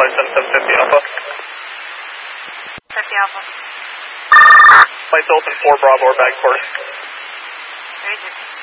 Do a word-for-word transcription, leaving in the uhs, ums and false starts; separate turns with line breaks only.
flight seven seven fifty Alpha.
fifty Alpha.
Flight's open four Bravo or bag course.
Very good.